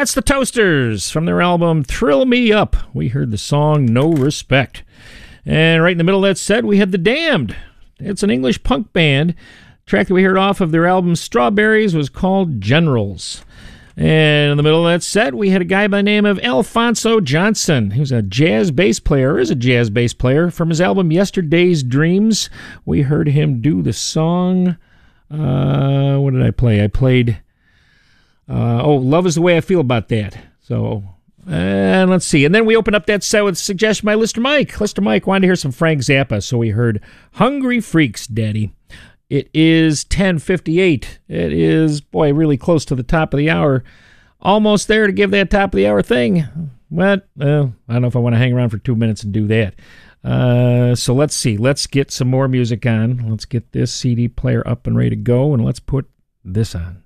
That's the Toasters from their album Thrill Me Up. We heard the song No Respect. And right in the middle of that set, we had The Damned. It's an English punk band. The track that we heard off of their album Strawberries was called Generals. And in the middle of that set, we had a guy by the name of Alfonso Johnson. He was a jazz bass player, is a jazz bass player. From his album Yesterday's Dreams, we heard him do the song... what did I play? I played... Love Is the Way I Feel About That. So, and let's see. And then we opened up that set with a suggestion by Lister Mike. Lister Mike wanted to hear some Frank Zappa, so we heard Hungry Freaks, Daddy. It is 10:58. It is, really close to the top of the hour. Almost there to give that top of the hour thing. But, I don't know if I want to hang around for 2 minutes and do that. So let's see. Let's get some more music on. Let's get this CD player up and ready to go, and let's put this on.